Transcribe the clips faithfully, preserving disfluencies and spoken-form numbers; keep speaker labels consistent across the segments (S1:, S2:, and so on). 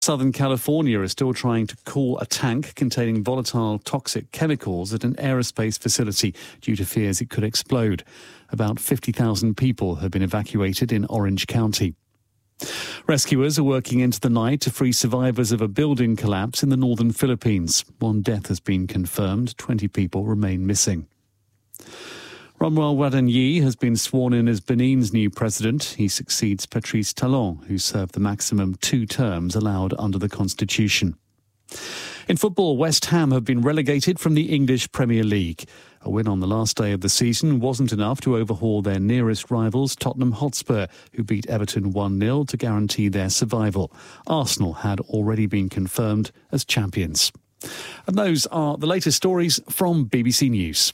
S1: Southern California is still trying to cool a tank containing volatile toxic chemicals at an aerospace facility due to fears it could explode. About fifty thousand people have been evacuated in Orange County. Rescuers are working into the night to free survivors of a building collapse in the northern Philippines. One death has been confirmed. twenty people remain missing. Romuald Wadagni has been sworn in as Benin's new president. He succeeds Patrice Talon, who served the maximum two terms allowed under the constitution. In football, West Ham have been relegated from the English Premier League. A win on the last day of the season wasn't enough to overhaul their nearest rivals, Tottenham Hotspur, who beat Everton one nil to guarantee their survival. Arsenal had already been confirmed as champions. And those are the latest stories from B B C News.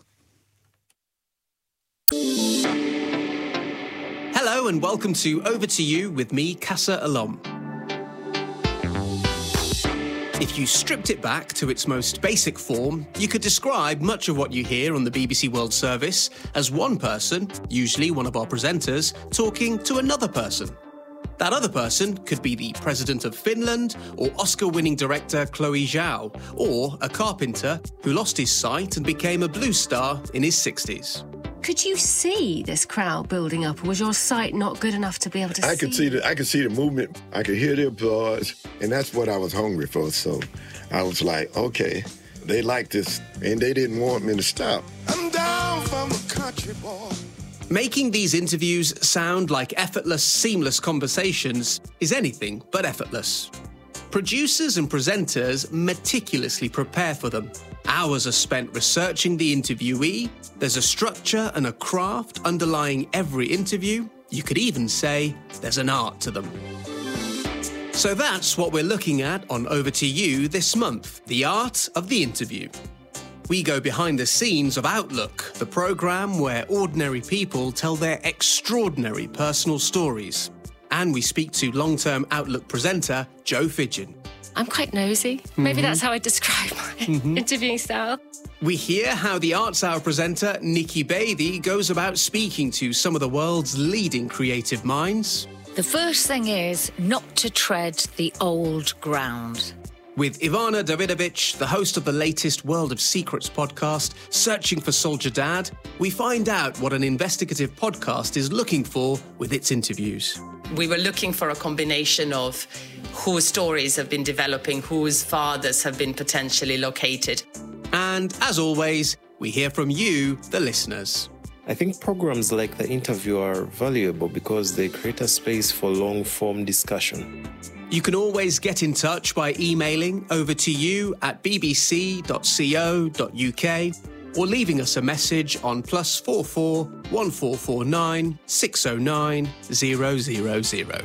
S2: Hello and welcome to Over to You with me, Casa Alom. If you stripped it back to its most basic form, you could describe much of what you hear on the B B C World Service as one person, usually one of our presenters, talking to another person. That other person could be the President of Finland, or Oscar-winning director Chloe Zhao, or a carpenter who lost his sight and became a blue star in his sixties.
S3: Could you see this crowd building up, or was your sight not good enough to be able to
S4: I
S3: see?
S4: could see the I could see the movement. I could hear the applause, and that's what I was hungry for. So I was like, okay, they like this, and they didn't want me to stop. I'm down from a country boy.
S2: Making these interviews sound like effortless, seamless conversations is anything but effortless. Producers and presenters meticulously prepare for them. Hours are spent researching the interviewee. There's a structure and a craft underlying every interview. You could even say there's an art to them. So that's what we're looking at on Over to You this month, the art of the interview. We go behind the scenes of Outlook, the programme where ordinary people tell their extraordinary personal stories. And we speak to long-term Outlook presenter Joe Fidgen.
S3: I'm quite nosy. Maybe mm-hmm. that's how I describe my mm-hmm. interviewing style.
S2: We hear how the Arts Hour presenter Nikki Bathey goes about speaking to some of the world's leading creative minds.
S5: The first thing is not to tread the old ground.
S2: With Ivana Davidovich, the host of the latest World of Secrets podcast, Searching for Soldier Dad, we find out what an investigative podcast is looking for with its interviews.
S6: We were looking for a combination of whose stories have been developing, whose fathers have been potentially located.
S2: And as always, we hear from you, the listeners.
S7: I think programs like The Interview are valuable because they create a space for long-form discussion.
S2: You can always get in touch by emailing over to you at b b c dot co dot u k or leaving us a message on plus four four one four four nine six oh nine zero zero zero.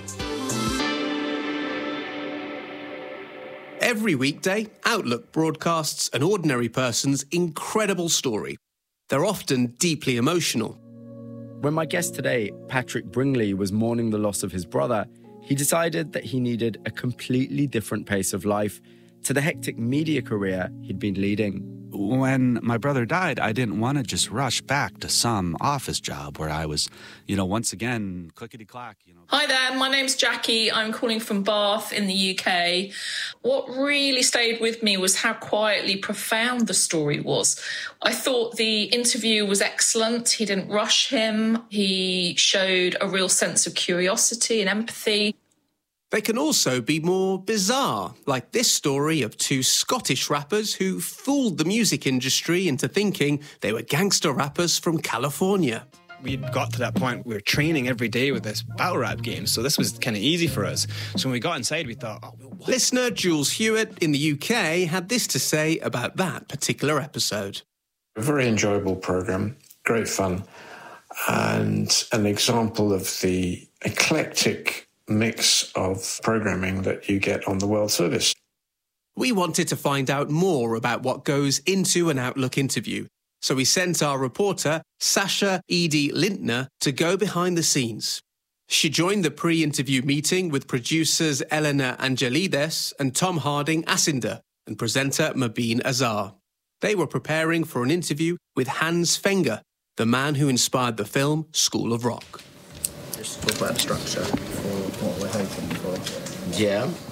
S2: Every weekday, Outlook broadcasts an ordinary person's incredible story. They're often deeply emotional.
S8: When my guest today, Patrick Bringley, was mourning the loss of his brother, he decided that he needed a completely different pace of life to the hectic media career he'd been leading.
S9: When my brother died, I didn't want to just rush back to some office job where I was, you know, once again, clickety-clack, you know.
S10: Hi there, my name's Jackie. I'm calling from Bath in the U K. What really stayed with me was how quietly profound the story was. I thought the interview was excellent. He didn't rush him. He showed a real sense of curiosity and empathy.
S2: They can also be more bizarre, like this story of two Scottish rappers who fooled the music industry into thinking they were gangster rappers from California.
S11: We got to that point, we were training every day with this battle rap game, so this was kind of easy for us. So when we got inside, we thought, oh, what?
S2: Listener Jules Hewitt in the U K had this to say about that particular episode.
S12: A very enjoyable programme, great fun, and an example of the eclectic mix of programming that you get on the World Service.
S2: We wanted to find out more about what goes into an Outlook interview, so we sent our reporter, Sasha Edie Lintner, to go behind the scenes. She joined the pre-interview meeting with producers Elena Angelides and Tom Harding Asinder and presenter Mabeen Azar. They were preparing for an interview with Hans Fenger, the man who inspired the film School of Rock.
S13: Just talk about the structure for what we're hoping for.
S14: Yeah,